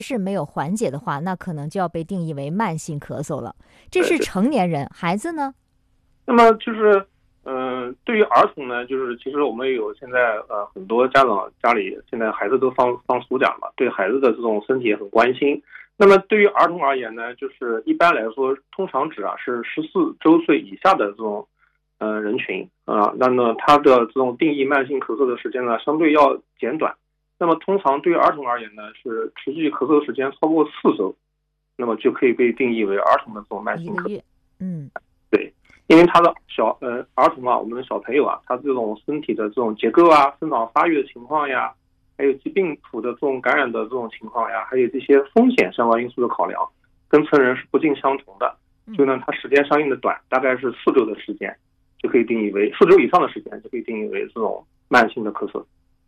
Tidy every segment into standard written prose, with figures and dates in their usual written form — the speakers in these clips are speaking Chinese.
是没有缓解的话，那可能就要被定义为慢性咳嗽了。这是成年人，孩子呢？ 那么就是，对于儿童呢，就是其实我们有现在很多家长家里现在孩子都放暑假嘛，对孩子的这种身体也很关心。那么对于儿童而言呢，就是一般来说，通常指是14周岁以下的这种人群那么他的这种定义慢性咳嗽的时间呢，相对要减短。那么通常对于儿童而言呢，是持续咳嗽的时间超过4周，那么就可以被定义为儿童的这种慢性咳嗽。 1个月， 对，因为他的儿童我们的小朋友他这种身体的这种结构生长发育的情况呀，还有疾病谱的这种感染的这种情况呀，还有这些风险相关因素的考量，跟成人是不尽相同的。所以呢，它时间相应的短，大概是4周的时间，就可以定义为4周以上的时间就可以定义为这种慢性的咳嗽。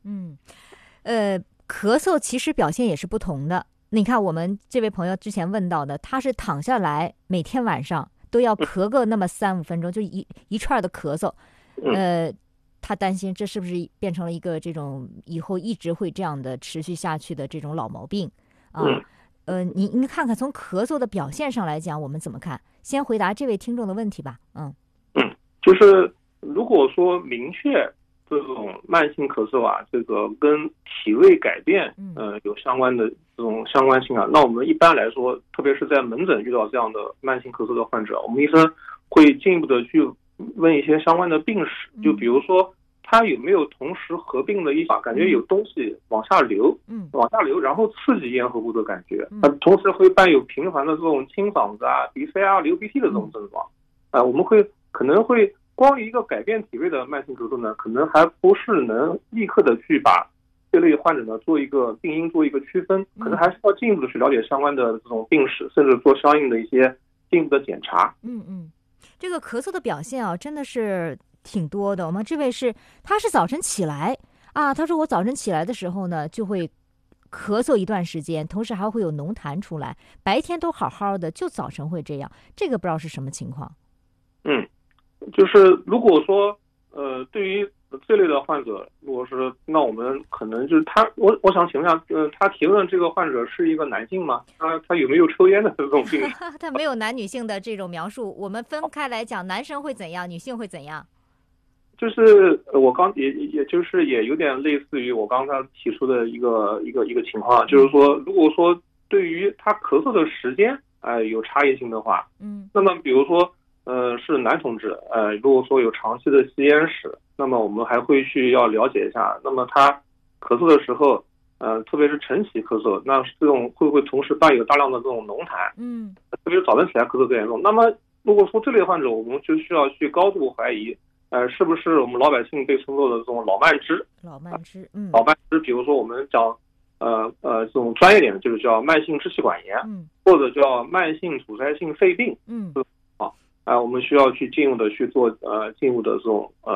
咳嗽其实表现也是不同的。你看我们这位朋友之前问到的，他是躺下来每天晚上都要咳个那么3-5分钟，就一串的咳嗽。他担心这是不是变成了一个这种以后一直会这样的持续下去的这种老毛病您看看从咳嗽的表现上来讲，我们怎么看？先回答这位听众的问题吧。 就是如果说明确这种慢性咳嗽这个跟体位改变有相关的这种相关性那我们一般来说，特别是在门诊遇到这样的慢性咳嗽的患者，我们医生会进一步的去问一些相关的病史，就比如说他有没有同时合并的感觉有东西往下流，然后刺激咽喉部的感觉，同时会伴有频繁的这种清嗓子鼻塞流鼻涕的这种症状我们可能会光一个改变体位的慢性咳嗽呢，可能还不是能立刻的去把这类患者呢做一个病因做一个区分，可能还是要进一步的去了解相关的这种病史，甚至做相应的一些进一步的检查。 这个咳嗽的表现真的是挺多的。我们这位他是早晨起来他说我早晨起来的时候呢就会咳嗽一段时间，同时还会有浓痰出来，白天都好好的，就早晨会这样。这个不知道是什么情况。 就是如果说对于这类的患者，如果是那我们可能就是我想请问一下他提问这个患者是一个男性吗？他有没有抽烟的这种病史？ 他没有男女性的这种描述，我们分开来讲，男生会怎样，女性会怎样？ 就是我也就是也有点类似于我刚才提出的一个情况，就是说如果说对于他咳嗽的时间有差异性的话，那么比如说是男同志如果说有长期的吸烟史，那么我们还会要了解一下，那么他咳嗽的时候特别是晨起咳嗽，那这种会不会同时伴有大量的这种浓痰特别是早晨起来咳嗽更严重。那么如果说这类患者，我们就需要去高度怀疑是不是我们老百姓被称作的这种老慢支。老慢支比如说我们讲这种专业点的就是叫慢性支气管炎或者叫慢性阻塞性肺病我们需要去进一步的去做进一步的这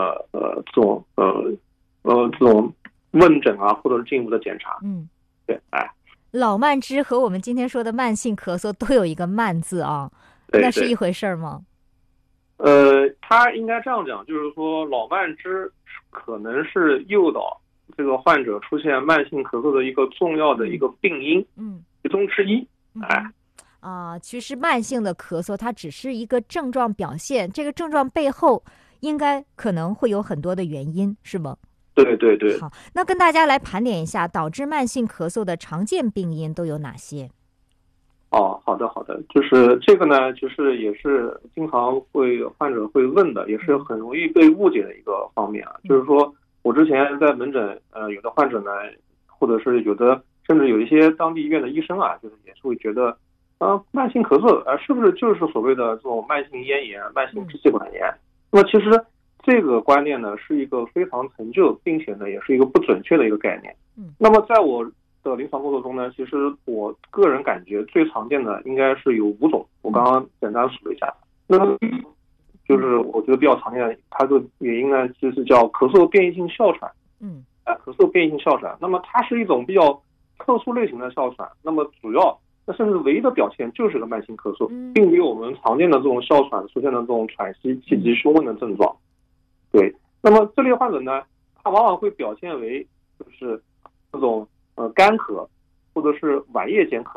种问诊或者是进一步的检查。对， 老慢支和我们今天说的慢性咳嗽都有一个慢字那是一回事吗？ 他应该这样讲，就是说老慢支可能是诱导这个患者出现慢性咳嗽的一个重要的一个病因其中之一。 其实慢性的咳嗽它只是一个症状表现，这个症状背后可能会有很多的原因，是吗？ 对。 好，那跟大家来盘点一下导致慢性咳嗽的常见病因都有哪些？ 好的，就是这个呢，就是也是经常患者会问的，也是很容易被误解的一个方面就是说我之前在门诊有的患者呢，或者是有的甚至有一些当地医院的医生就是也是会觉得慢性咳嗽是不是就是所谓的这种慢性咽炎、慢性支气管炎？那么其实这个观念呢是一个非常陈旧，并且呢也是一个不准确的一个概念。那么在我的临床工作中呢，其实我个人感觉最常见的应该是有5种，我刚刚简单数了一下。那么就是我觉得比较常见的，它的原因呢就是叫咳嗽变异性哮喘。咳嗽变异性哮喘，那么它是一种比较特殊类型的哮喘，那么主要甚至唯一的表现就是个慢性咳嗽，并没有我们常见的这种哮喘出现的这种喘息、气急、胸闷的症状。对，那么这类患者呢，他往往会表现为就是这种干咳， 或者是晚夜间咳